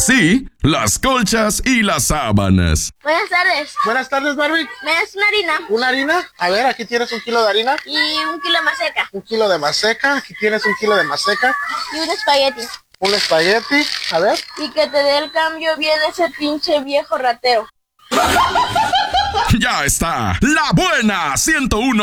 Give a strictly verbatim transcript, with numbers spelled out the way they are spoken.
así las colchas y las sábanas. Buenas tardes. Buenas tardes, Barbie. ¿Me das una harina? ¿Una harina? A ver, aquí tienes un kilo de harina. Y un kilo de maseca. Un kilo de maseca. Aquí tienes un kilo de maseca. Y un espagueti. Un espagueti. A ver. Y que te dé el cambio bien ese pinche viejo ratero. Ya está. La buena ciento uno